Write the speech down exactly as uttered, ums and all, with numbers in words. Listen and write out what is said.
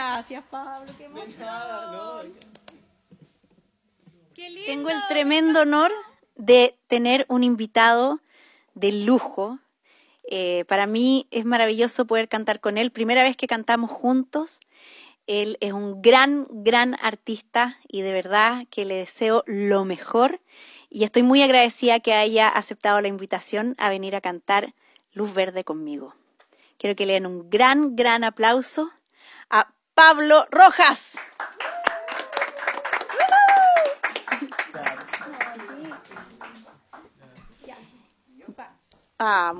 Gracias, Pablo, qué emoción. Qué lindo. Tengo el tremendo honor de tener un invitado de lujo. Eh, para mí es maravilloso poder cantar con él. Primera vez que cantamos juntos. Él es un gran, gran artista y de verdad que le deseo lo mejor. Y estoy muy agradecida que haya aceptado la invitación a venir a cantar Luz Verde conmigo. Quiero que le den un gran, gran aplauso a Pablo Rojas. Ah,